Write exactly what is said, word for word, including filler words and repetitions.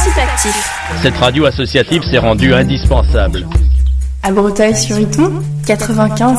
Principe Actif. Cette radio associative s'est rendue indispensable. À Breteuil-sur-Iton, quatre-vingt-quinze